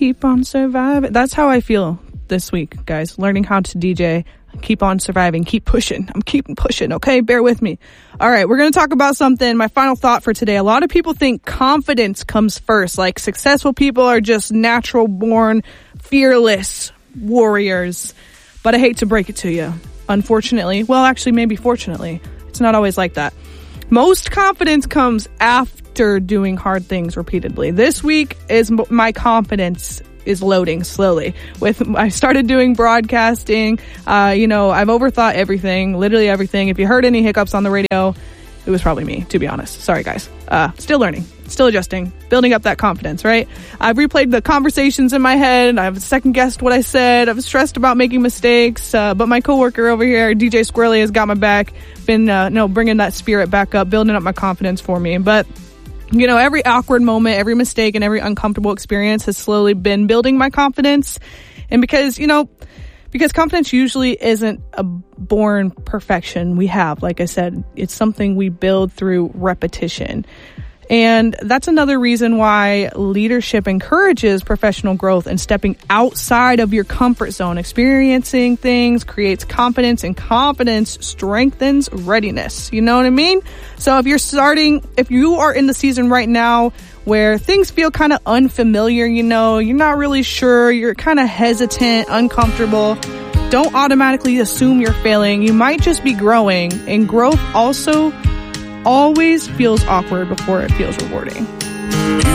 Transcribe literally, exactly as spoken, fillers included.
keep on surviving. That's how I feel this week, guys. Learning how to D J. Keep on surviving. Keep pushing. I'm keeping pushing, okay? Bear with me. All right, we're going to talk about something. My final thought for today. A lot of people think confidence comes first. Like, successful people are just natural born, fearless warriors. But I hate to break it to you. Unfortunately, well, actually, maybe fortunately, it's not always like that. Most confidence comes after doing hard things repeatedly. This week is my confidence is loading slowly. With I started doing broadcasting. Uh, you know, I've overthought everything, literally everything. If you heard any hiccups on the radio, it was probably me, to be honest. Sorry, guys. Uh, still learning, still adjusting, building up that confidence, right? I've replayed the conversations in my head. I've second guessed what I said. I've stressed about making mistakes. Uh, but my coworker over here, D J Squirrely, has got my back. Been, uh, no, bringing that spirit back up, building up my confidence for me. But you know, every awkward moment, every mistake, and every uncomfortable experience has slowly been building my confidence. And because, you know, because confidence usually isn't a born perfection we have. Like I said, it's something we build through repetition. And that's another reason why leadership encourages professional growth and stepping outside of your comfort zone. Experiencing things creates confidence, and confidence strengthens readiness. You know what I mean? So if you're starting, if you are in the season right now where things feel kind of unfamiliar, you know, you're not really sure, you're kind of hesitant, uncomfortable, don't automatically assume you're failing. You might just be growing, and growth also always feels awkward before it feels rewarding.